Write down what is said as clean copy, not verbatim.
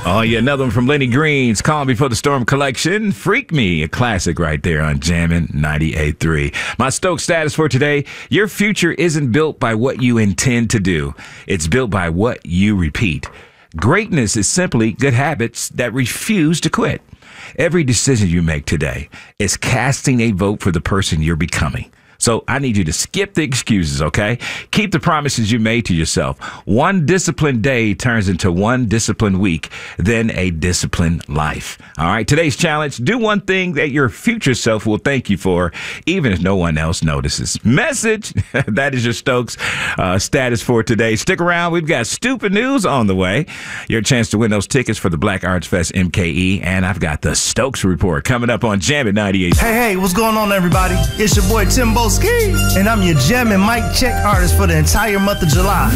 Oh, yeah, another one from Lenny Green's Calm Before the Storm collection. Freak Me, a classic right there on Jammin' 98.3. My Stokes status for today: your future isn't built by what you intend to do. It's built by what you repeat. Greatness is simply good habits that refuse to quit. Every decision you make today is casting a vote for the person you're becoming. So I need you to skip the excuses, okay? Keep the promises you made to yourself. One disciplined day turns into one disciplined week, then a disciplined life. All right, today's challenge: do one thing that your future self will thank you for, even if no one else notices. Message. That is your Stokes status for today. Stick around. We've got stupid news on the way. Your chance to win those tickets for the Black Arts Fest MKE. And I've got the Stokes Report coming up on Jammin' 98. Hey, what's going on, everybody? It's your boy Timbo Ski, and I'm your Jammin' Mic Check artist for the entire month of July.